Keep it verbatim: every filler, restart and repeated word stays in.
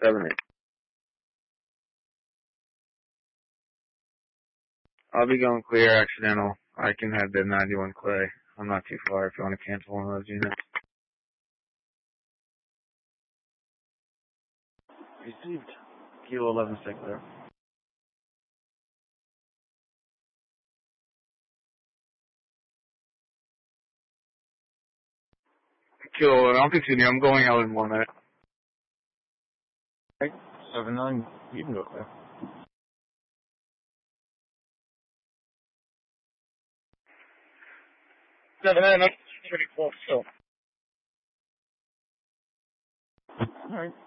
seven eight. I'll be going clear accidental. I can have the ninety-one Clay. I'm not too far if you want to cancel one of those units. Received. Kilo eleven six there. Kilo, I don't think you knew. I'm going out in one minute. Okay. seven nine. You can go clear. seven nine. That's pretty close, so. Alright.